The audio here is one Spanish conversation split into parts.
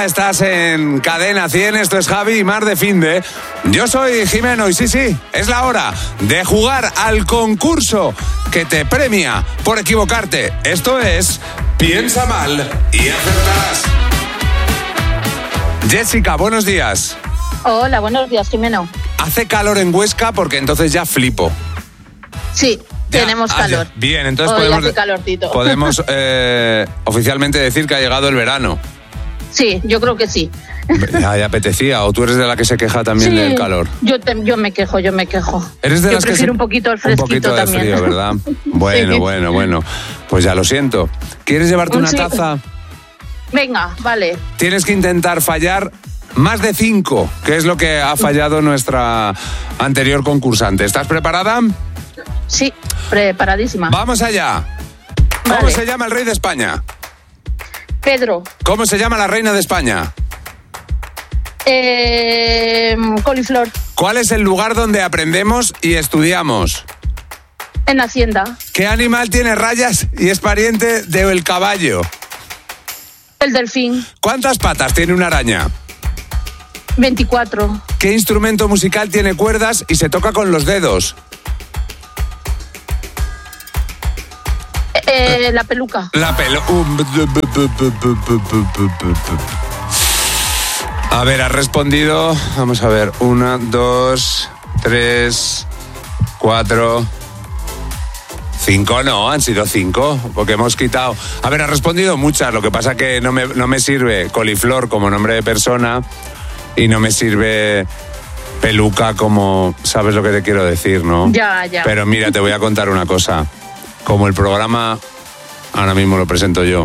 Estás en Cadena 100, esto es Javi y Mar de Finde. Yo soy Jimeno y sí, es la hora de jugar al concurso que te premia por equivocarte. Esto es Piensa Mal y Acertarás. Jessica, buenos días. Hola, buenos días, Jimeno. Hace calor en Huesca porque entonces ya flipo. Sí, tenemos calor. Bien, entonces hoy hace calorcito. podemos oficialmente decir que ha llegado el verano. Sí, yo creo que sí. Ya apetecía, o tú eres de la que se queja también del calor. Yo me quejo. Eres de yo las prefiero que un poquito el fresquito un poquito de también. frío, ¿verdad? Bueno, Sí. bueno. Pues ya lo siento. ¿Quieres llevarte una Sí. taza? Venga, vale. Tienes que intentar fallar más de 5, que es lo que ha fallado nuestra anterior concursante. ¿Estás preparada? Sí, preparadísima. Vamos allá. ¿Cómo Vale. se llama el rey de España? Pedro, ¿Cómo se llama la reina de España? coliflor, ¿Cuál es el lugar donde aprendemos y estudiamos? en Hacienda, ¿Qué animal tiene rayas y es pariente del caballo? el delfín, ¿Cuántas patas tiene una araña? 24, ¿Qué instrumento musical tiene cuerdas y se toca con los dedos? la peluca, La pelo... A ver, has respondido... Vamos a ver. 1, 2, 3, 4... 5 no, han sido 5, porque hemos quitado... A ver, has respondido muchas, lo que pasa que no me sirve coliflor como nombre de persona y no me sirve peluca como... ¿Sabes lo que te quiero decir, no? Ya. Pero mira, te voy a contar una cosa. Como el programa ahora mismo lo presento yo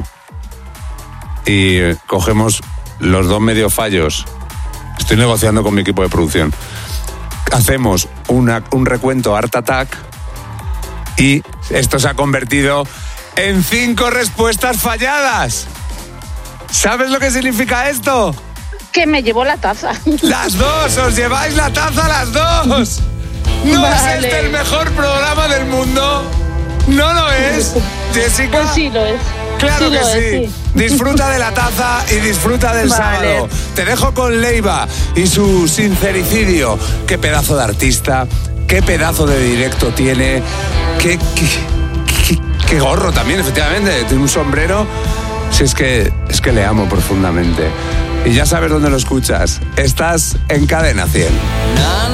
y cogemos los 2 medio fallos, estoy negociando con mi equipo de producción, hacemos un recuento Art Attack y esto se ha convertido en 5 respuestas falladas. ¿Sabes lo que significa esto? que me llevó la taza. ¡Las dos! ¡Os lleváis la taza las dos! ¿No Vale. es este el mejor programa del mundo? ¿No lo es, Jessica? Pues sí lo es. Claro Sí que lo sí. es, sí. Disfruta de la taza y disfruta del Vale. sábado. Te dejo con Leiva y su sincericidio. Qué pedazo de artista, qué pedazo de directo tiene, qué gorro también, efectivamente. Tiene un sombrero. Sí, es que le amo profundamente. Y ya sabes dónde lo escuchas. Estás en Cadena 100.